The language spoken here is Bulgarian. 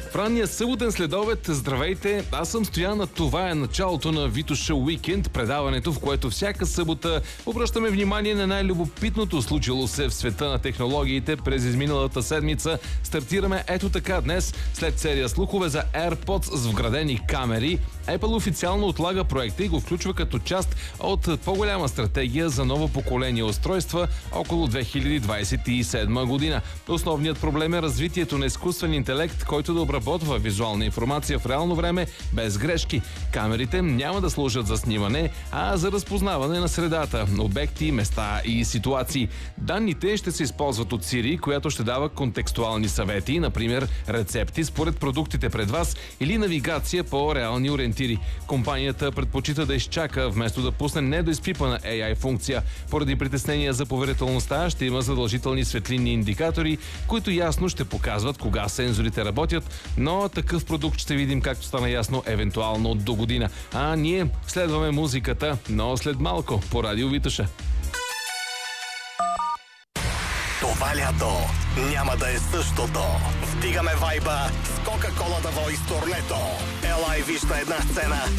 В ранния съботен следобед, здравейте, аз съм Стоян, това е началото на Витоша Уикенд, предаването, в което всяка събота обръщаме внимание на най-любопитното случило се в света на технологиите през изминалата седмица. Стартираме ето така днес, след серия слухове за AirPods с вградени камери. Apple официално отлага проекта и го включва като част от по-голяма стратегия за ново поколение устройства около 2027 година. Основният проблем е развитието на изкуствен интелект, който да обработва визуална информация в реално време без грешки. Камерите няма да служат за снимане, а за разпознаване на средата, обекти, места и ситуации. Данните ще се използват от Siri, която ще дава контекстуални съвети, например рецепти според продуктите пред вас или навигация по реални ориентири. Компанията предпочита да изчака, вместо да пусне недоизпипана AI функция. Поради притеснения за поверителността ще има задължителни светлинни индикатори, които ясно ще показват кога сензорите работят, но такъв продукт ще видим, както стана ясно, евентуално до година. А ние следваме музиката, но след малко по Радио Витоша. Това лято няма да е същото. Вдигаме вайба с Кока-Кола да Voice турнето. Ела и виж на една сцена